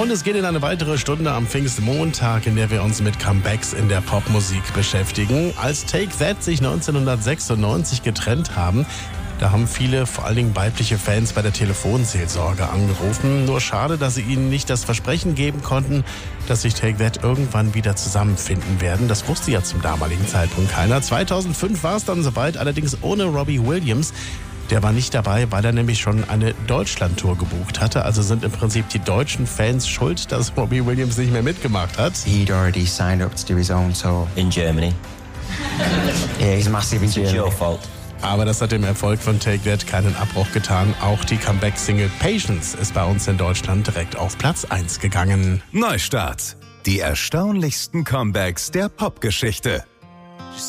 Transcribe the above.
Und es geht in eine weitere Stunde am Pfingstmontag, in der wir uns mit Comebacks in der Popmusik beschäftigen. Als Take That sich 1996 getrennt haben, da haben viele, vor allen Dingen weibliche Fans bei der Telefonseelsorge angerufen. Nur schade, dass sie ihnen nicht das Versprechen geben konnten, dass sich Take That irgendwann wieder zusammenfinden werden. Das wusste ja zum damaligen Zeitpunkt keiner. 2005 war es dann soweit, allerdings ohne Robbie Williams. Der war nicht dabei, weil er nämlich schon eine Deutschland-Tour gebucht hatte. Also sind im Prinzip die deutschen Fans schuld, dass Robbie Williams nicht mehr mitgemacht hat. He'd already signed up to do his own tour. In Germany. Yeah, he's massive in Germany. It's your fault. Aber das hat dem Erfolg von Take That keinen Abbruch getan. Auch die Comeback-Single Patience ist bei uns in Deutschland direkt auf Platz 1 gegangen. Neustart. Die erstaunlichsten Comebacks der Popgeschichte.